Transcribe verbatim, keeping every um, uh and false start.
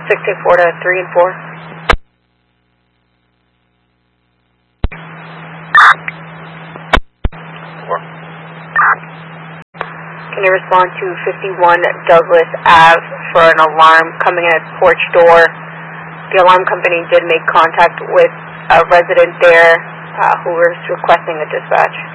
sixteen four to three and four. Four. Can you respond to fifty-one Douglas Ave for an alarm coming in at porch door? The alarm company did make contact with a resident there uh, who was requesting a dispatch.